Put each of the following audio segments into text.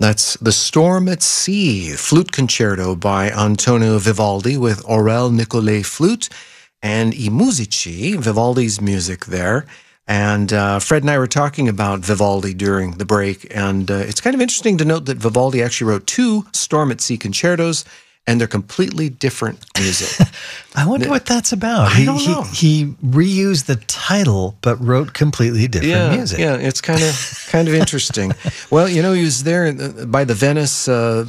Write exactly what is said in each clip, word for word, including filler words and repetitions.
That's The Storm at Sea, flute concerto by Antonio Vivaldi with Aurel Nicolet flute and I Musici, Vivaldi's music there. And uh, Fred and I were talking about Vivaldi during the break, and uh, it's kind of interesting to note that Vivaldi actually wrote two Storm at Sea concertos, and they're completely different music. I wonder what that's about. I he, don't know. He, he reused the title, but wrote completely different yeah, music. Yeah, it's kind of kind of interesting. Well, you know, he was there by the Venice uh,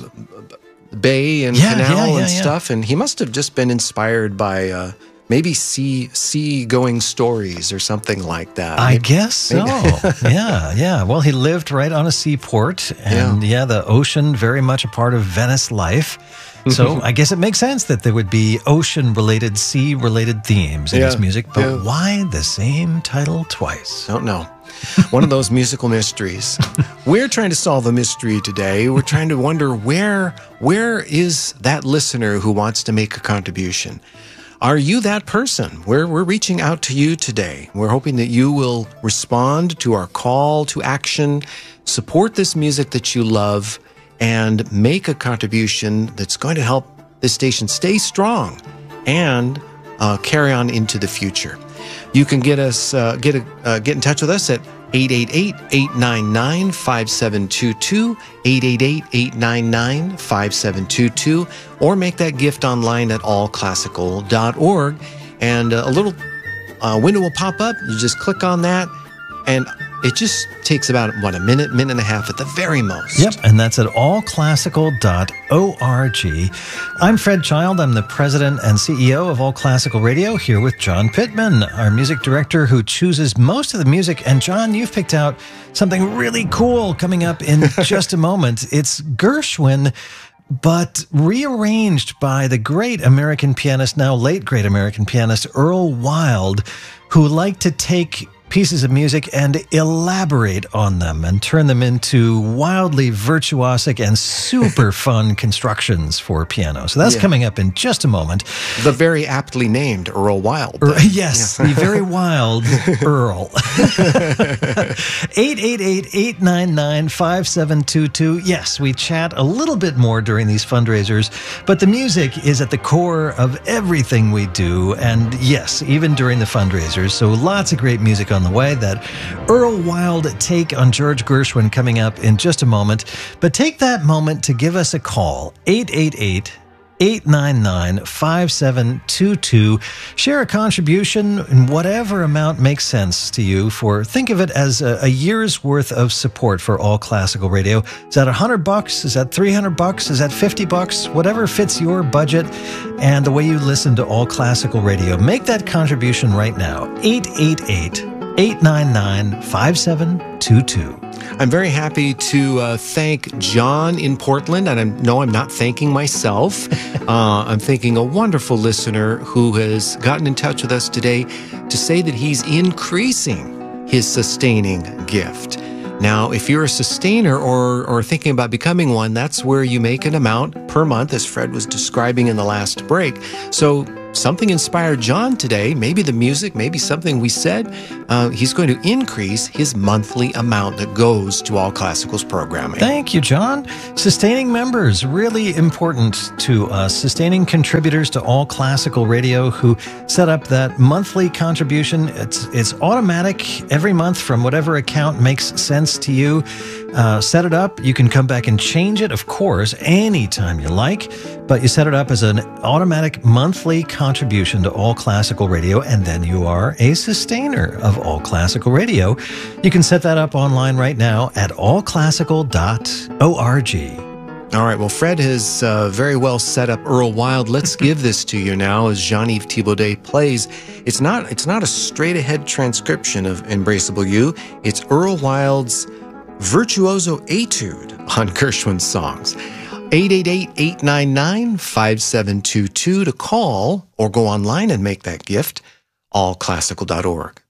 Bay and Yeah, Canal yeah, yeah, and yeah. stuff, and he must have just been inspired by uh, maybe sea sea-going stories or something like that. I Maybe- guess so. yeah, yeah. Well, he lived right on a seaport, and yeah. yeah, the ocean very much a part of Venice life. So I guess it makes sense that there would be ocean-related, sea-related themes in Yeah, his music. But yeah. why the same title twice? Don't know. One of those musical mysteries. We're trying to solve a mystery today. We're trying to wonder where where is that listener who wants to make a contribution? Are you that person? We're, we're reaching out to you today. We're hoping that you will respond to our call to action, support this music that you love, and make a contribution that's going to help this station stay strong and uh, carry on into the future. You can get us uh, get a, uh, get in touch with us at eight eight eight, eight nine nine, five seven two two, eight eight eight, eight nine nine, five seven two two, or make that gift online at all classical dot org. And uh, a little uh, window will pop up. You just click on that, and it just takes about, what, a minute, minute and a half at the very most. Yep, and that's at all classical dot org. I'm Fred Child. I'm the president and C E O of All Classical Radio, here with John Pittman, our music director who chooses most of the music. And John, you've picked out something really cool coming up in just a moment. It's Gershwin, but rearranged by the great American pianist, now late great American pianist, Earl Wild, who liked to take pieces of music and elaborate on them and turn them into wildly virtuosic and super fun constructions for piano. So that's Yeah. coming up in just a moment. The very aptly named Earl Wild. Er, yes, the very wild Earl. eight eight eight, eight nine nine, five seven two two. Yes, we chat a little bit more during these fundraisers, but the music is at the core of everything we do. And yes, even during the fundraisers. So lots of great music on the way. That Earl Wild take on George Gershwin coming up in just a moment. But take that moment to give us a call. eight eight eight, eight nine nine, five seven two two. Share a contribution in whatever amount makes sense to you. For think of it as a, a year's worth of support for All Classical Radio. Is that a hundred bucks? Is that three hundred bucks? Is that fifty bucks? Whatever fits your budget and the way you listen to All Classical Radio. Make that contribution right now. eight eight eight, eight nine nine, five seven two two. I'm very happy to uh, thank John in Portland, and I know I'm not thanking myself. Uh, I'm thanking a wonderful listener who has gotten in touch with us today to say that he's increasing his sustaining gift. Now, if you're a sustainer or, or thinking about becoming one, that's where you make an amount per month, as Fred was describing in the last break. So something inspired John today, maybe the music, maybe something we said. Uh, he's going to increase his monthly amount that goes to All Classical's programming. Thank you, John. Sustaining members, really important to us. Sustaining contributors to All Classical Radio who set up that monthly contribution. It's it's automatic every month from whatever account makes sense to you. Uh, set it up. You can come back and change it, of course, anytime you like. But you set it up as an automatic monthly contribution to All Classical Radio, and then you are a sustainer of All Classical Radio. You can set that up online right now at all classical dot org. All right, well, Fred has uh, very well set up Earl Wild. Let's give this to you now as Jean-Yves Thibaudet plays. It's not, it's not a straight-ahead transcription of Embraceable You. It's Earl Wild's virtuoso etude on Gershwin's songs. eight eight eight, eight nine nine, five seven two two to call or go online and make that gift, all classical dot org.